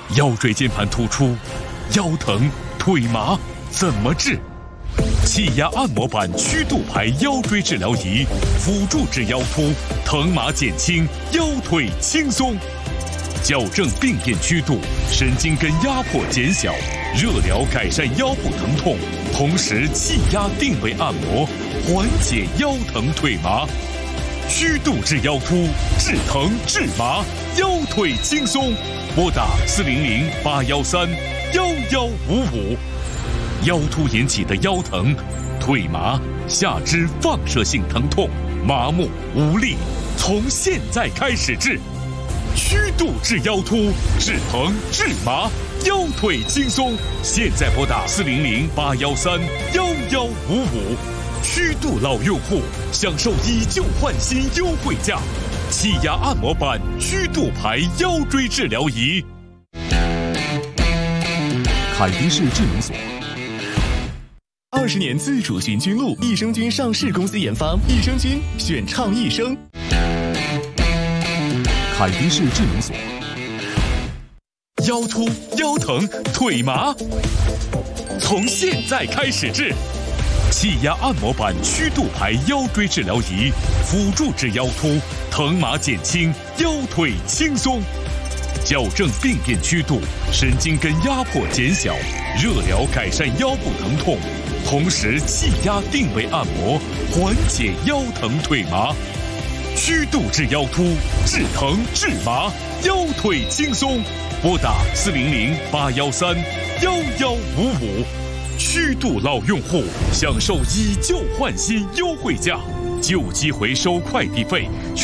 腰椎间盘突出、腰疼、腿麻怎么治？气压按摩板曲度排腰椎治疗仪，辅助治腰突，疼麻减轻，腰腿轻松。矫正病变曲度，神经根压迫减小，热疗改善腰部疼痛，同时气压定位按摩，缓解腰疼腿麻。曲度治腰突，治疼治麻，腰腿轻松。拨打400-813-1155。腰突引起的腰疼、腿麻、下肢放射性疼痛、麻木无力，从现在开始治。曲度治腰突，治疼治麻，腰腿轻松。现在拨打400-813-1155。曲度老用户享受以旧换新优惠价，气压按摩板曲度排腰椎治疗仪。 凯迪士智能锁，20年自主寻菌露，益生菌上市公司研发，益生菌选倡益生。凯迪士智能锁， 腰突、腰疼、腿麻，从现在开始治。气压按摩板曲度排腰椎治疗仪，辅助治腰突，疼麻减轻，腰腿轻松。矫正病变曲度，神经根压迫减小，热疗改善腰部疼痛，同时气压定位按摩，缓解腰疼腿麻。曲度治腰突，治疼治麻，腰腿轻松。拨打400-813-1155。曲度老用户享受以旧换新优惠价，旧机回收快递费。